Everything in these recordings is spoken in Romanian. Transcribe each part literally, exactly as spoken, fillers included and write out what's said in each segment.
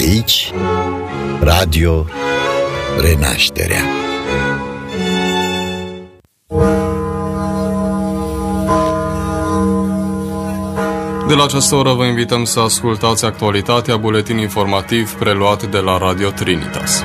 Aici, Radio Renașterea. De la această oră vă invităm să ascultați actualitatea, buletin informativ preluat de la Radio Trinitas.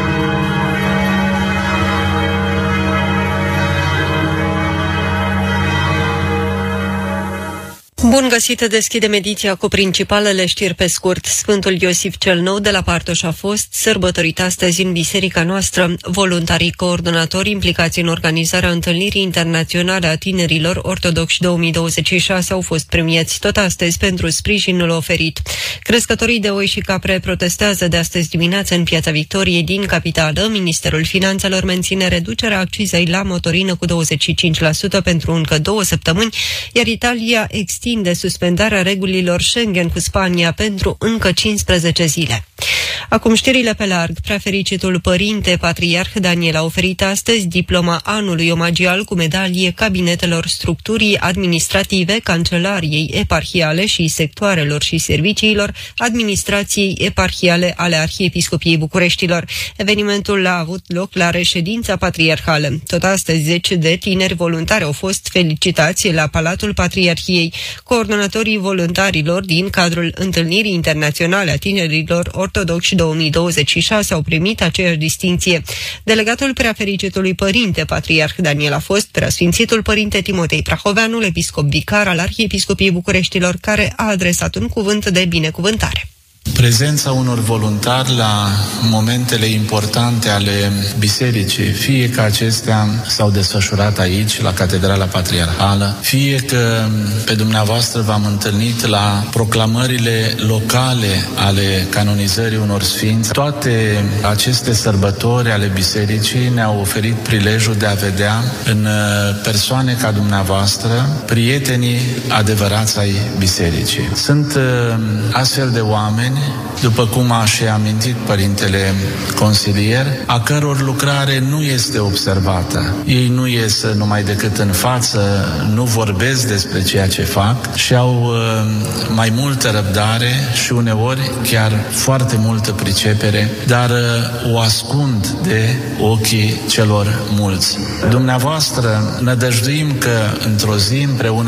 Bun găsit, deschidem ediția cu principalele știri pe scurt. Sfântul Iosif cel Nou de la Partoș a fost sărbătorit astăzi în biserica noastră. Voluntarii coordonatori implicați în organizarea întâlnirii internaționale a tinerilor ortodoxi două mii douăzeci și șase au fost premiați tot astăzi pentru sprijinul oferit. Crescătorii de oi și capre protestează de astăzi dimineață în Piața Victoriei din capitală. Ministerul Finanțelor menține reducerea accizei la motorină cu douăzeci și cinci la sută pentru încă două săptămâni, iar Italia extinde de suspendarea regulilor Schengen cu Spania pentru încă cincisprezece zile. Acum știrile pe larg. Preafericitul părinte patriarh Daniel a oferit astăzi diploma anului omagial cu medalie cabinetelor structurii administrative, cancelariei eparhiale și sectoarelor și serviciilor administrației eparhiale ale Arhiepiscopiei Bucureștilor. Evenimentul a avut loc la reședința patriarhală. Tot astăzi zece de tineri voluntari au fost felicitați la Palatul Patriarhiei. Coordonatorii voluntarilor din cadrul Întâlnirii Internaționale a Tinerilor Ortodoxi două mii douăzeci și șase au primit aceeași distinție. Delegatul preafericitului părinte patriarh Daniel a fost preasfințitul părinte Timotei Prahoveanul, episcop vicar al Arhiepiscopiei Bucureștilor, care a adresat un cuvânt de binecuvântare. Prezența unor voluntari la momentele importante ale bisericii, fie că acestea s-au desfășurat aici, la Catedrala Patriarhală, fie că pe dumneavoastră v-am întâlnit la proclamările locale ale canonizării unor sfinți, toate aceste sărbători ale bisericii ne-au oferit prilejul de a vedea în persoane ca dumneavoastră prietenii adevărați ai bisericii. Sunt astfel de oameni, după cum a și amintit părintele consilier, a căror lucrare nu este observată. Ei nu ies numai decât în față, nu vorbesc despre ceea ce fac și au uh, mai multă răbdare și uneori chiar foarte multă pricepere, dar uh, o ascund de ochii celor mulți. Dumneavoastră, nădăjduim că într-o zi împreună